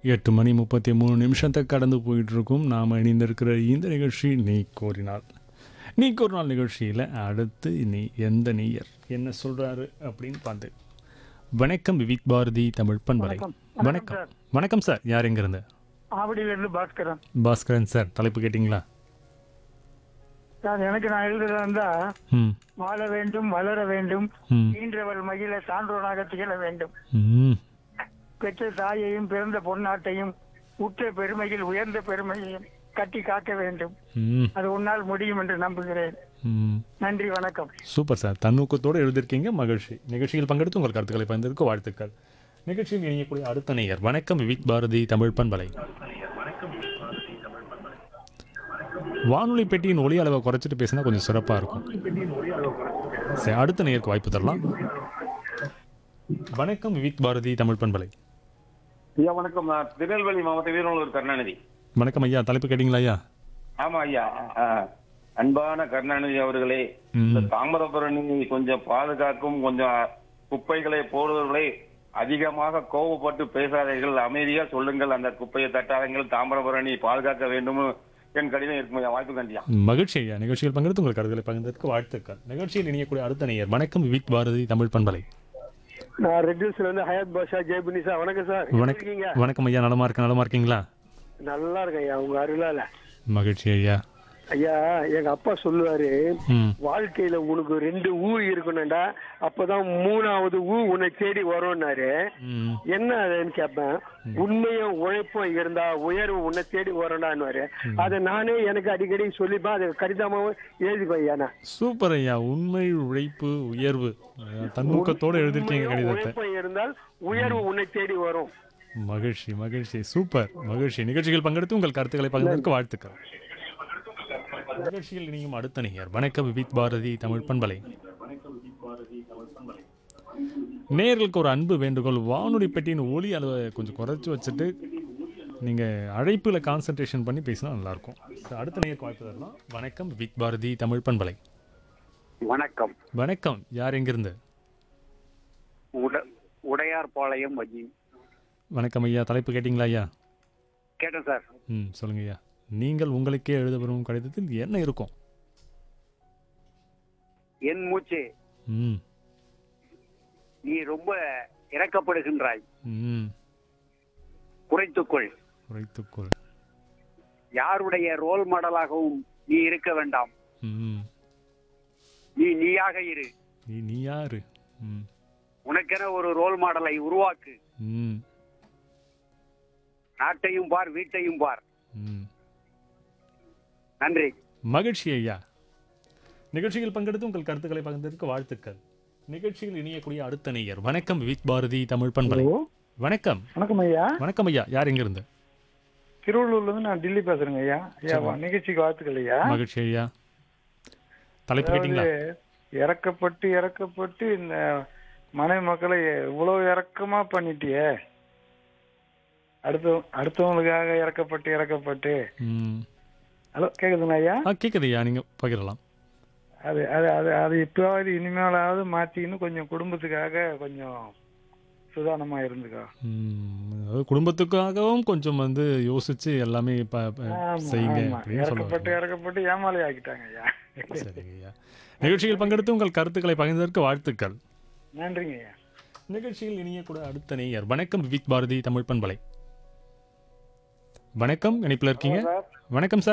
8 மணி 33 நிமிஷத்தை கடந்து போயிட்டுருக்கும். நாம் இணைந்திருக்கிற இந்த நிகழ்ச்சி நீ கோரினால். நீ கோரினால் நிகழ்ச்சியில் அடுத்து நீ எந்த நேயர் என்ன சொல்கிறாரு அப்படின்னு பார்த்து. வணக்கம் விவிக் பாரதி தமிழ் பண்பலை. வணக்கம் வணக்கம் சார், யார் எங்கேருந்து? ஆவடியிலிருந்து பாஸ்கரன். பாஸ்கரன் சார், தலைப்பு கேட்டிங்களா? சார், எனக்கு நான் எழுதுறதா ம் வாழ வேண்டும், வளர வேண்டும், ம் ஈன்றவள் மகிழ சான்றோனாக திகழ வேண்டும், ம் பெற்ற தாயையும் பிறந்த பொன்னாட்டையும் உற்ற பெருமையில் உயர்ந்த பெருமையையும் கட்டி காக்க வேண்டும். ம் அது உன்னால் முடியும் என்று நம்புகிறேன். ம் நன்றி, வணக்கம். Super sir, தன்னூக்கத்தோடு எழுதியிருக்கீங்க. மகிழ்ச்சி. நிகழ்ச்சியில் பங்கெடுத்து உங்கள் கருத்துக்களை பகிர்ந்ததற்கு வாழ்த்துக்கள். நிகழ்ச்சியில் இணையக்கூடிய அடுத்த நேயர். வணக்கம் விவிக் பாரதி தமிழ் பண்பலை. வானொலி பெட்டியின் ஒலி அளவை குறைச்சிட்டு பேசினா கொஞ்சம் சிறப்பாக இருக்கும். சரி, அடுத்த நேயருக்கு வாய்ப்பு தரலாம். வணக்கம் விவிக் பாரதி தமிழ் பண்பலை. ஐயா வணக்கம். நான் திருநெல்வேலி மாவட்ட வீரநல்லூர் கருணாநிதி. வணக்கம் ஐயா, தலைப்பு கேட்டிங்களா ஐயா? ஆமா ஐயா. அன்பான கருணாநிதி அவர்களே, இந்த தாமிரபரணி கொஞ்சம் பாதுகாக்கும், கொஞ்சம் குப்பைகளை போடுவர்களை அதிகமாக கோபப்பட்டு பேசாதீர்கள், அமைதியா சொல்லுங்கள், அந்த குப்பையை தட்டாதீர்கள், தாமிரபரணி பாதுகாக்க வேண்டும் என் கடிதம் இருக்கும் ஐயா. வாய்ப்பு கண்டியா. மகிழ்ச்சி ஐயா, நிகழ்ச்சியில் பங்கெடுத்து உங்கள் கருத்துக்களை பகிர்ந்ததற்கு வாழ்த்துக்கள். நிகழ்ச்சியில் இணையக்கூடிய அடுத்த நேயர். வணக்கம் விவிக் பாரதி தமிழ் பண்பலை. நான் ரெட்யூஸ்ல இருந்து ஹயாத் பாஷா ஜெயபுனி சார். வணக்கம் சார். இருக்கீங்க? வணக்கம் ஐயா, நலமா இருக்கீங்களா? நல்லா இருக்கேன் ஐயா, உங்க அருளால. மகிழ்ச்சி ஐயா. ஐயா, எங்க அப்பா சொல்லுவாரு, ம் வாழ்க்கையில உனக்கு 2 ஊ இருக்கணும்டா, அப்பதான் 3வது ஊ உன்னை தேடி வரும்னாரு. ம் என்ன அதுன்னு கேட்பேன். உண்மையும் உழைப்பும் இருந்தா உயர்வு உன்னை தேடி வரண்டான்னு. அதை நானே எனக்கு அடிக்கடி சொல்லிப்பேன், அது கடிதமாவும் எழுதிப்பேன் ஐயா. நான் சூப்பர் ஐயா, உண்மை உழைப்பு உயர்வு தன்னூக்கத்தோடு எழுதிருக்கீங்க கடிதத்தை. உழைப்பு இருந்தால் உயர்வு உன்னை தேடி வரும். மகிழ்ச்சி மகிழ்ச்சி, சூப்பர் மகிழ்ச்சி. நிகழ்ச்சிகள் பங்கெடுத்து உங்கள் கருத்துக்களை பகிர்ந்ததற்கு வாழ்த்துக்கள். நிகழ்ச்சியில் இனியும் அடுத்த நேயர். வணக்கம் விவிக் பாரதி தமிழ் பண்பலை. நேயர்களுக்கு ஒரு அன்பு வேண்டுகோள். வானொலி பெட்டியின் ஒலி அளவை கொஞ்சம் குறைச்சி வச்சுட்டு நீங்கள் அழைப்பில் கான்சன்ட்ரேஷன் பண்ணி பேசினா நல்லாயிருக்கும். அடுத்த நேயருக்கு வாய்ப்பு தரலாம். வணக்கம் விவிக் பாரதி தமிழ் பண்பலை. வணக்கம். வணக்கம், யார் எங்கிருந்து? உடையார்பாளையம் வஜி. வணக்கம் ஐயா, தலைப்பு கேட்டிங்களா ஐயா? கேட்டேன் சார். சொல்லுங்க ஐயா. நீங்கள் உங்களுக்கே எழுத விரும்பும் கடிதத்தில் என்ன இருக்கும்? என் மூச்சு, ம் நீ ரொம்ப இறக்கப்படுகின்றாய், ம் குறைத்துக்கொள். குறைத்துக்கொள். யாருடைய ரோல் மாடலாகவும் நீ இருக்க வேண்டாம், ம் நீ நீயாக இரு. நீ யாரு? ம் உனக்கென ஒரு ரோல் மாடலை உருவாக்கு. ம் நாட்டையும் பார், வீட்டையும் பார். ம் நன்றி. மகிழ்ச்சி ஐயா. நிகழ்ச்சியில் பங்கெடுத்து உங்கள் கருத்துக்களை பகிர்ந்ததற்கு வாழ்த்துக்கள். நிகழ்ச்சியில் இணையக்கூடிய அடுத்த நேயர். வணக்கம் விவிக் பாரதி தமிழ் பண்பலை. வணக்கம். வணக்கம் ஐயா. வணக்கம் ஐயா, யார் எங்கிருந்து? திருவள்ளூர்ல இருந்து நான் டில்லி பேசுறேங்க ஐயா. ஐயா, நிகழ்ச்சிக்கு வாழ்த்துக்கள் ஐயா. மகிழ்ச்சி ஐயா. தலைப்பு கேட்டீங்களா? இறக்கப்பட்டு இந்த மனைவி மக்களை இவ்வளவு இறக்கமா பண்ணிட்டியே, அடுத்தவங்களுக்காக இறக்கப்பட்டு. ம் ஹலோ, கேக்குதுங்களா ஐயா? கேட்குது ஐயா, நீங்கள் பகிரலாம். அது அது அது அது இப்போவாவது இனிமேலாவது மாற்றிக்கின்னு கொஞ்சம் குடும்பத்துக்காக கொஞ்சம் சுதாரணமா இருந்துக்கோ. அதாவது குடும்பத்துக்காகவும் கொஞ்சம் யோசிச்சு எல்லாமே செய்யுங்க அப்படின்னு சொல்லுவாங்க. இறக்கப்பட்டு ஏமாளி ஆக்கிட்டாங்க ஐயா. சரிங்க ஐயா. நிகழ்ச்சியில் பங்கெடுத்து உங்கள் கருத்துக்களை பகிர்ந்ததற்கு வாழ்த்துக்கள். நன்றிங்க ஐயா. நிகழ்ச்சியில் இனிய கூட அடுத்த நேயர். வணக்கம் விவிக் பாரதி தமிழ் பண்பலை. வணக்கம், இணைப்பில் இருக்கீங்க. வணக்கம் சார்.